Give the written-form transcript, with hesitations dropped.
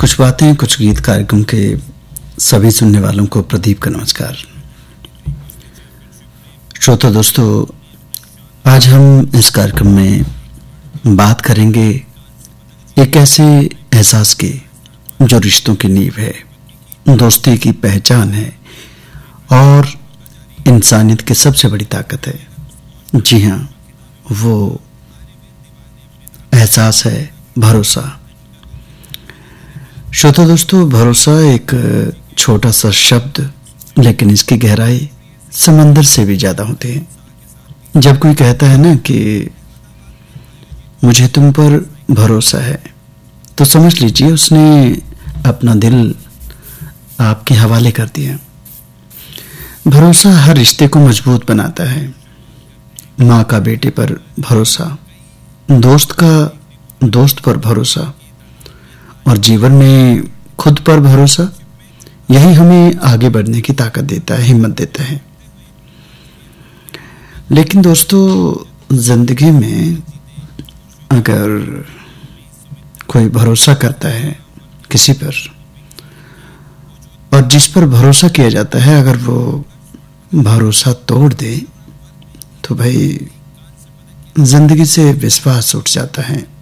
कुछ बातें कुछ गीत कार्यक्रम के सभी सुनने वालों को प्रदीप का नमस्कार। श्रोता दोस्तों, आज हम इस कार्यक्रम में बात करेंगे एक ऐसे एहसास की जो रिश्तों की नींव है, दोस्ती की पहचान है और इंसानियत की सबसे बड़ी ताकत है। जी हाँ, वो एहसास है भरोसा। श्रोता दोस्तों, भरोसा एक छोटा सा शब्द, लेकिन इसकी गहराई समंदर से भी ज्यादा होती है। जब कोई कहता है ना कि मुझे तुम पर भरोसा है, तो समझ लीजिए उसने अपना दिल आपके हवाले कर दिया। भरोसा हर रिश्ते को मजबूत बनाता है। माँ का बेटे पर भरोसा, दोस्त का दोस्त पर भरोसा और जीवन में खुद पर भरोसा, यही हमें आगे बढ़ने की ताकत देता है, हिम्मत देता है। लेकिन दोस्तों, जिंदगी में अगर कोई भरोसा करता है किसी पर और जिस पर भरोसा किया जाता है, अगर वो भरोसा तोड़ दे तो भाई जिंदगी से विश्वास उठ जाता है।